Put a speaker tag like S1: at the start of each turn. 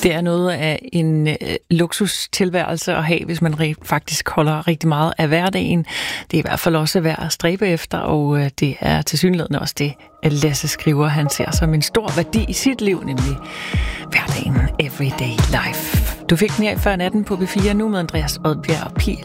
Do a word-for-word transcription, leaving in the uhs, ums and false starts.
S1: Det er noget af en øh, luksustilværelse at have, hvis man re- faktisk holder rigtig meget af hverdagen. Det er i hvert fald også værd at stræbe efter, og øh, det er tilsyneladende også det, at Lasse skriver, han ser som en stor værdi i sit liv, nemlig hverdagen, everyday life. Du fik den her i før natten på B fire, nu med Andreas Odbjerg og Pia